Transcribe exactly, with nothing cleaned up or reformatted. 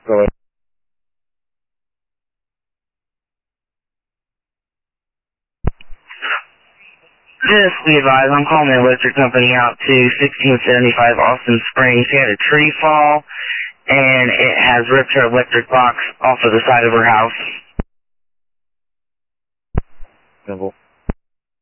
Go ahead. This, we advise, I'm calling the electric company out to sixteen seventy-five Austin Springs. We had a tree fall, and it has ripped her electric box off of the side of her house. Simple.